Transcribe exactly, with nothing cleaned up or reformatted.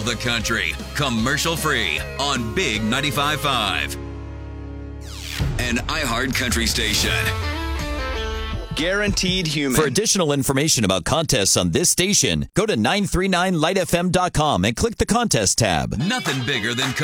the country, commercial-free on Big ninety-five point five. An iHeart Country station. Guaranteed human. For additional information about contests on this station, go to nine three nine light f m dot com and click the contest tab. Nothing bigger than